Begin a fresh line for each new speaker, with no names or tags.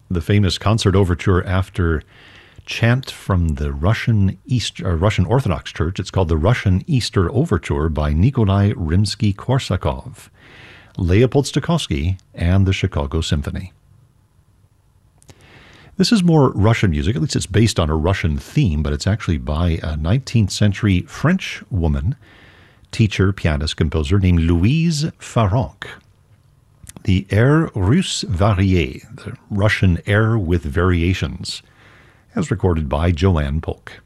the famous concert overture after chant from the Russian Orthodox Church. It's called the Russian Easter Overture by Nikolai Rimsky-Korsakov, Leopold Stokowski, and the Chicago Symphony. This is more Russian music, at least it's based on a Russian theme, but it's actually by a 19th century French woman, teacher, pianist, composer named Louise Farrenc. The Air Russe Varié, the Russian air with variations, as recorded by Joanne Polk.